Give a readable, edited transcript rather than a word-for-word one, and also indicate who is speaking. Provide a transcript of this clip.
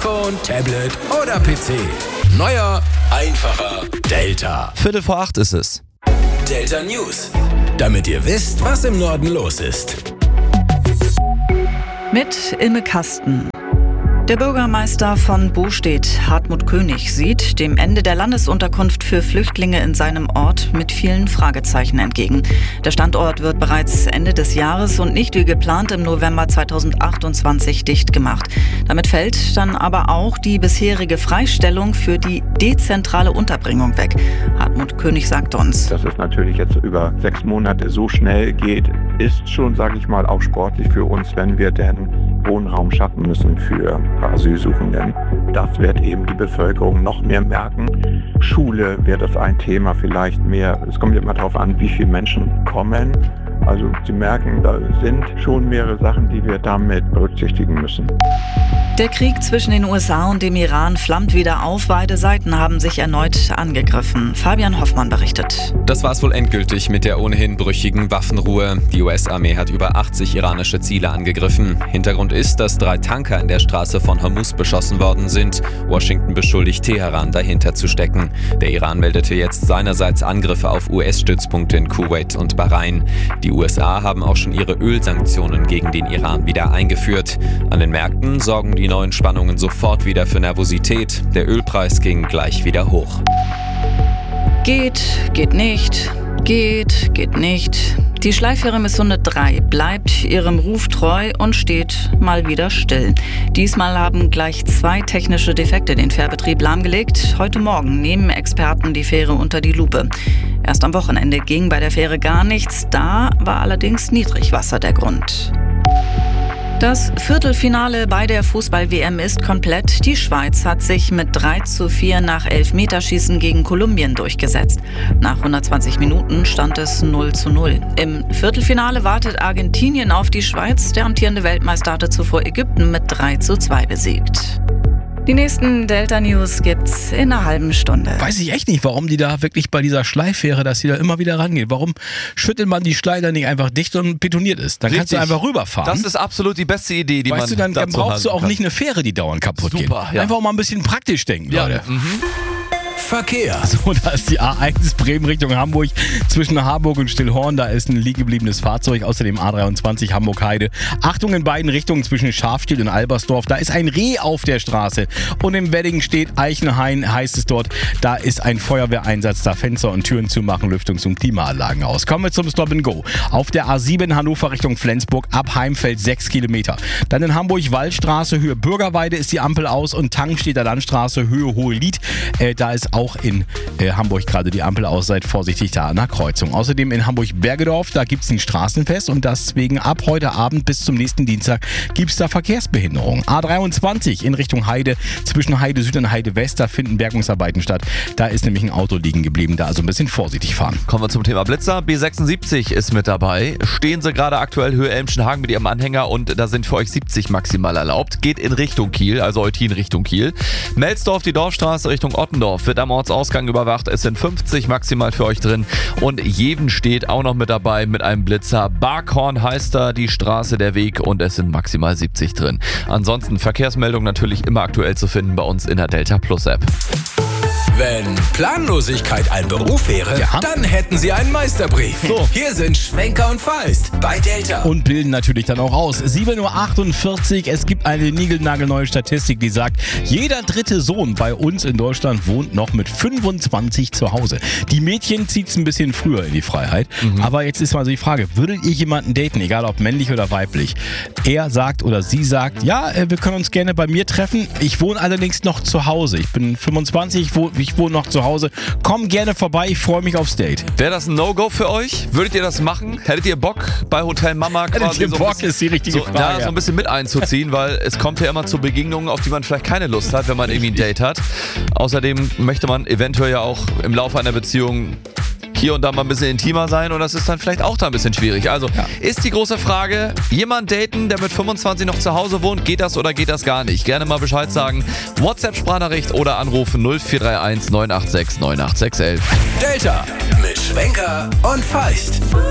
Speaker 1: iPhone, Tablet oder PC. Neuer, einfacher Delta.
Speaker 2: 7:45 ist es.
Speaker 1: Delta News. Damit ihr wisst, was im Norden los ist.
Speaker 3: Mit Ilme Kasten. Der Bürgermeister von Bostedt, Hartmut König, sieht dem Ende der Landesunterkunft für Flüchtlinge in seinem Ort mit vielen Fragezeichen entgegen. Der Standort wird bereits Ende des Jahres und nicht wie geplant im November 2028 dicht gemacht. Damit fällt dann aber auch die bisherige Freistellung für die dezentrale Unterbringung weg. Hartmut König sagt uns:
Speaker 4: Dass es natürlich jetzt über 6 Monate so schnell geht, ist schon, sage ich mal, auch sportlich für uns, wenn wir denn Wohnraum schaffen müssen für Asylsuchenden. Das wird eben die Bevölkerung noch mehr merken. Schule wird das ein Thema vielleicht mehr. Es kommt immer darauf an, wie viele Menschen kommen. Also Sie merken, da sind schon mehrere Sachen, die wir damit berücksichtigen müssen.
Speaker 3: Der Krieg zwischen den USA und dem Iran flammt wieder auf. Beide Seiten haben sich erneut angegriffen. Fabian Hoffmann berichtet.
Speaker 2: Das war es wohl endgültig mit der ohnehin brüchigen Waffenruhe. Die US-Armee hat über 80 iranische Ziele angegriffen. Hintergrund ist, dass 3 Tanker in der Straße von Hormuz beschossen worden sind. Washington beschuldigt Teheran, dahinter zu stecken. Der Iran meldete jetzt seinerseits Angriffe auf US-Stützpunkte in Kuwait und Bahrain. Die USA haben auch schon ihre Ölsanktionen gegen den Iran wieder eingeführt. An den Märkten sorgen die neuen Spannungen sofort wieder für Nervosität. Der Ölpreis ging gleich wieder hoch.
Speaker 3: Geht nicht. Geht nicht. Die Schleifhäre Misssunde 3 bleibt ihrem Ruf treu und steht mal wieder still. Diesmal haben gleich 2 technische Defekte den Fährbetrieb lahmgelegt. Heute Morgen nehmen Experten die Fähre unter die Lupe. Erst am Wochenende ging bei der Fähre gar nichts. Da war allerdings Niedrigwasser der Grund. Das Viertelfinale bei der Fußball-WM ist komplett. Die Schweiz hat sich mit 3:4 nach Elfmeterschießen gegen Kolumbien durchgesetzt. Nach 120 Minuten stand es 0:0. Im Viertelfinale wartet Argentinien auf die Schweiz. Der amtierende Weltmeister hatte zuvor Ägypten mit 3:2 besiegt. Die nächsten Delta News gibt's in einer halben Stunde.
Speaker 5: Weiß ich echt nicht, warum die da wirklich bei dieser Schleiffähre, dass die da immer wieder rangeht. Warum schüttelt man die Schleider nicht einfach dicht und betoniert ist? Dann kannst du einfach rüberfahren.
Speaker 2: Das ist absolut die beste Idee, die
Speaker 5: weißt
Speaker 2: man
Speaker 5: du, dann brauchst du auch nicht eine Fähre, die dauernd kaputt geht.
Speaker 2: Ja.
Speaker 5: Einfach mal ein bisschen praktisch denken, Leute.
Speaker 1: Verkehr.
Speaker 5: So, da ist die A1 Bremen Richtung Hamburg zwischen Harburg und Stillhorn. Da ist ein liegen gebliebenes Fahrzeug. Außerdem A23 Hamburg-Heide. Achtung in beiden Richtungen zwischen Schafstiel und Albersdorf. Da ist ein Reh auf der Straße. Und im Wedding steht Eichenhain, heißt es dort. Da ist ein Feuerwehreinsatz. Da Fenster und Türen zumachen, Lüftungs- und Klimaanlagen aus. Kommen wir zum Stop and Go. Auf der A7 Hannover Richtung Flensburg ab Heimfeld 6 Kilometer. Dann in Hamburg Waldstraße, Höhe Bürgerweide ist die Ampel aus. Und Tankstädter Landstraße, Höhe Hohelied. Da ist auch in Hamburg gerade die Ampel aus, seid vorsichtig da an der Kreuzung. Außerdem in Hamburg-Bergedorf, da gibt es ein Straßenfest und deswegen ab heute Abend bis zum nächsten Dienstag gibt es da Verkehrsbehinderung. A23 in Richtung Heide, zwischen Heide Süd und Heide West, da finden Bergungsarbeiten statt. Da ist nämlich ein Auto liegen geblieben, da also ein bisschen vorsichtig fahren.
Speaker 2: Kommen wir zum Thema Blitzer. B76 ist mit dabei. Stehen sie gerade aktuell Höhe Elmschenhagen mit ihrem Anhänger und da sind für euch 70 maximal erlaubt. Geht in Richtung Kiel, also Eutin Richtung Kiel. Melsdorf, die Dorfstraße Richtung Ottendorf wird am Ortsausgang überwacht. Es sind 50 maximal für euch drin und Jeven steht auch noch mit dabei mit einem Blitzer. Barkhorn heißt da die Straße, der Weg und es sind maximal 70 drin. Ansonsten Verkehrsmeldung natürlich immer aktuell zu finden bei uns in der Delta Plus App.
Speaker 1: Wenn Planlosigkeit ein Beruf wäre, dann hätten Sie einen Meisterbrief.
Speaker 5: So.
Speaker 1: Hier sind Schwenker und Feist bei Delta.
Speaker 5: Und bilden natürlich dann auch aus. 7:48 Uhr, es gibt eine niegelnagelneue Statistik, die sagt, jeder 3. Sohn bei uns in Deutschland wohnt noch mit 25 zu Hause. Die Mädchen zieht es ein bisschen früher in die Freiheit. Aber jetzt ist mal so die Frage, würdet ihr jemanden daten, egal ob männlich oder weiblich? Er sagt oder sie sagt, ja, wir können uns gerne bei mir treffen. Ich wohne allerdings noch zu Hause. Ich bin 25, ich wohne noch zu Hause. Komm gerne vorbei, ich freue mich aufs Date.
Speaker 2: Wäre das ein No-Go für euch? Würdet ihr das machen? Hättet ihr Bock bei Hotel Mama quasi
Speaker 5: Hättet ihr Bock,
Speaker 2: bisschen,
Speaker 5: ist die richtige Frage.
Speaker 2: Ja, so ein bisschen mit einzuziehen, weil es kommt ja immer zu Begegnungen, auf die man vielleicht keine Lust hat, wenn man irgendwie ein Date hat. Außerdem möchte man eventuell ja auch im Laufe einer Beziehung hier und da mal ein bisschen intimer sein und das ist dann vielleicht auch da ein bisschen schwierig. Also ist die große Frage, jemand daten, der mit 25 noch zu Hause wohnt, geht das oder geht das gar nicht? Gerne mal Bescheid sagen. WhatsApp-Sprachnachricht oder anrufen 0431 986 98611.
Speaker 1: Delta mit Schwenker und Feist.